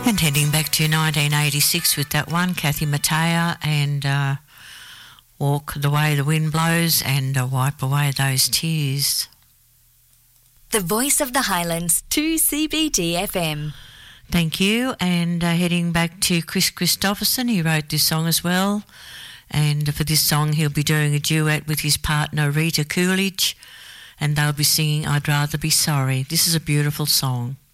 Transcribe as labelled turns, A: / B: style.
A: And heading back to 1986 with that one, Kathy Mattea and Walk the Way the Wind Blows and Wipe Away Those Tears.
B: The Voice of the Highlands, 2CBD FM.
A: Thank you. And heading back to Chris Christopherson, he wrote this song as well. And for this song, he'll be doing a duet with his partner Rita Coolidge, and they'll be singing I'd Rather Be Sorry. This is a beautiful song.